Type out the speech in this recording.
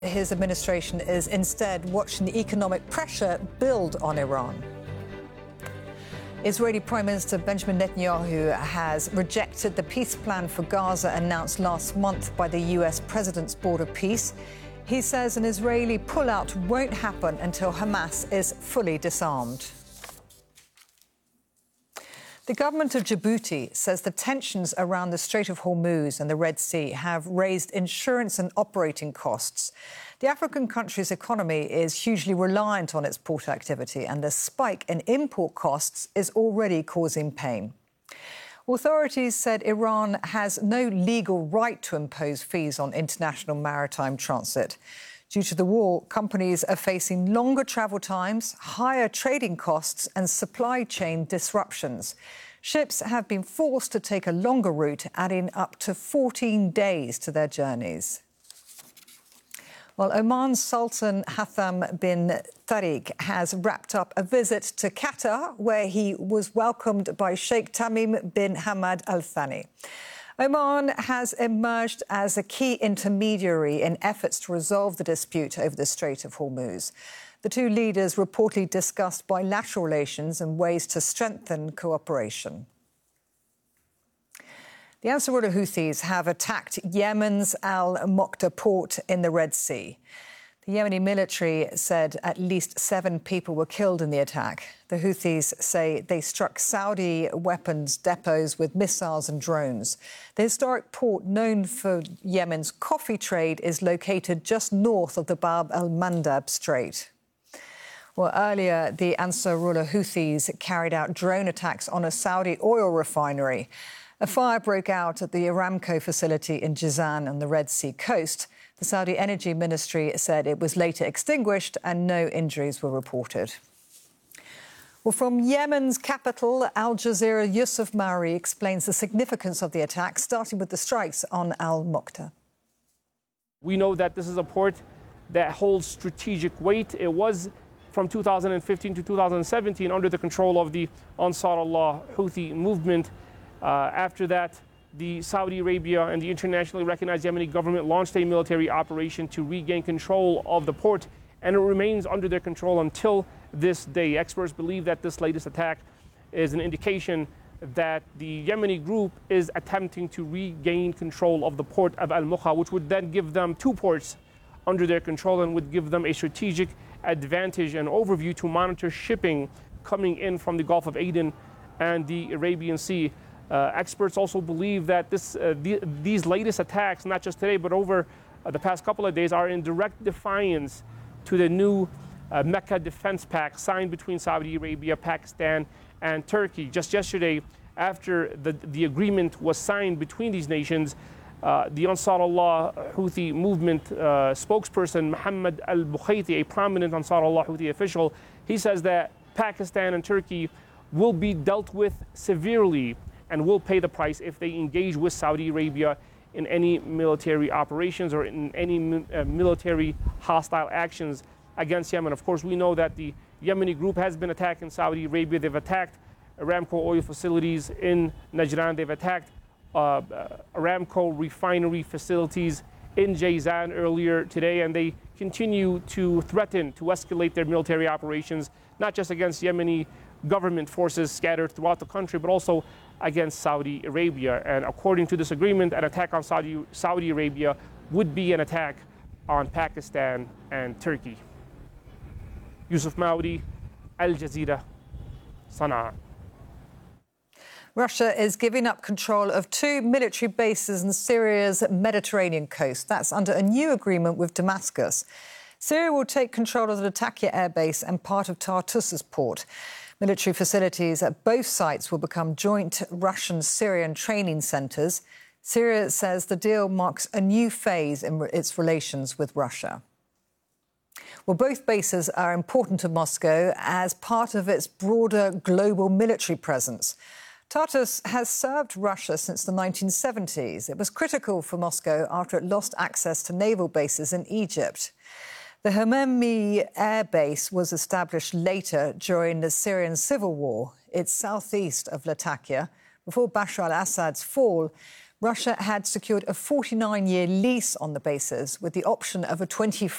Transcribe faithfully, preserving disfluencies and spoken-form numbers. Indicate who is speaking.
Speaker 1: His administration is instead watching the economic pressure build on Iran. Israeli Prime Minister Benjamin Netanyahu has rejected the peace plan for Gaza announced last month by the U S President's Board of Peace. He says an Israeli pullout won't happen until Hamas is fully disarmed. The government of Djibouti says the tensions around the Strait of Hormuz and the Red Sea have raised insurance and operating costs. The African country's economy is hugely reliant on its port activity, and the spike in import costs is already causing pain. Authorities said Iran has no legal right to impose fees on international maritime transit. Due to the war, companies are facing longer travel times, higher trading costs and supply chain disruptions. Ships have been forced to take a longer route, adding up to fourteen days to their journeys. Well, Oman's Sultan Haitham bin Tariq has wrapped up a visit to Qatar, where he was welcomed by Sheikh Tamim bin Hamad Al Thani. Oman has emerged as a key intermediary in efforts to resolve the dispute over the Strait of Hormuz. The two leaders reportedly discussed bilateral relations and ways to strengthen cooperation. The Ansarullah Houthis have attacked Yemen's Al-Moqta port in the Red Sea. The Yemeni military said at least seven people were killed in the attack. The Houthis say they struck Saudi weapons depots with missiles and drones. The historic port, known for Yemen's coffee trade, is located just north of the Bab el-Mandab Strait. Well, earlier, the Ansarullah Houthis carried out drone attacks on a Saudi oil refinery. A fire broke out at the Aramco facility in Jizan on the Red Sea coast. The Saudi Energy Ministry said it was later extinguished and no injuries were reported. Well, from Yemen's capital, Al Jazeera, Yusuf Mauri explains the significance of the attack, starting with the strikes on Al-Moqta.
Speaker 2: We know that this is a port that holds strategic weight. It was from two thousand fifteen to two thousand seventeen under the control of the Ansarullah Houthi movement. Uh, after that, the Saudi Arabia and the internationally recognized Yemeni government launched a military operation to regain control of the port, and it remains under their control until this day. Experts believe that this latest attack is an indication that the Yemeni group is attempting to regain control of the port of Al-Moqta, which would then give them two ports under their control and would give them a strategic advantage and overview to monitor shipping coming in from the Gulf of Aden and the Arabian Sea. Uh, experts also believe that this, uh, the, these latest attacks, not just today, but over uh, the past couple of days, are in direct defiance to the new uh, Mecca Defense Pact signed between Saudi Arabia, Pakistan, and Turkey. Just yesterday, after the, the agreement was signed between these nations, uh, the Ansarullah Houthi movement uh, spokesperson, Mohammed al-Bukhaiti, a prominent Ansarullah Houthi official, he says that Pakistan and Turkey will be dealt with severely and will pay the price if they engage with Saudi Arabia in any military operations or in any uh, military hostile actions against Yemen. Of course, we know that the Yemeni group has been attacking Saudi Arabia. They've attacked Aramco oil facilities in Najran. They've attacked uh, uh, Aramco refinery facilities in Jizan earlier today, and they continue to threaten to escalate their military operations, not just against Yemeni government forces scattered throughout the country, but also against Saudi Arabia. And according to this agreement, an attack on Saudi, Saudi Arabia would be an attack on Pakistan and Turkey. Yusuf Maudi, Al Jazeera, Sana'a.
Speaker 1: Russia is giving up control of two military bases in Syria's Mediterranean coast. That's under a new agreement with Damascus. Syria will take control of the Latakia air base and part of Tartus's port. Military facilities at both sites will become joint Russian-Syrian training centres. Syria says the deal marks a new phase in its relations with Russia. Well, both bases are important to Moscow as part of its broader global military presence. Tartus has served Russia since the nineteen seventies. It was critical for Moscow after it lost access to naval bases in Egypt. The Hmeimim air base was established later during the Syrian civil war. It's southeast of Latakia. Before Bashar al-Assad's fall, Russia had secured a forty-nine year lease on the bases with the option of a twenty-five